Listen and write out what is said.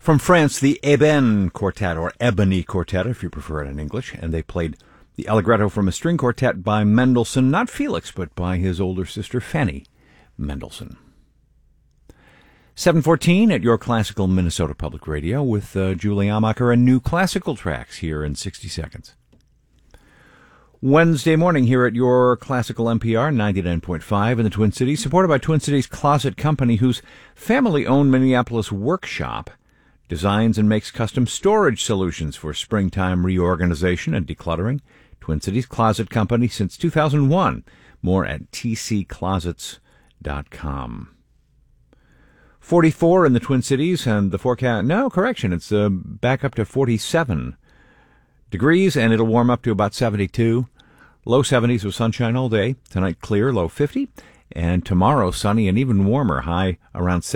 From France, the Eben Quartet, or Ebony Quartet, if you prefer it in English, and they played the Allegretto from a string quartet by Mendelssohn, not Felix, but by his older sister Fanny Mendelssohn. 7:14 at your classical Minnesota Public Radio with Julie Amacher and new classical tracks here in 60 seconds. Wednesday morning here at your classical NPR 99.5 in the Twin Cities, supported by Twin Cities Closet Company, whose family-owned Minneapolis workshop designs and makes custom storage solutions for springtime reorganization and decluttering. Twin Cities Closet Company since 2001. More at tcclosets.com. 44 in the Twin Cities, and the forecast, no, correction, it's back up to 47 degrees, and it'll warm up to about 72. Low 70s with sunshine all day. Tonight clear, low 50. And tomorrow sunny and even warmer, high around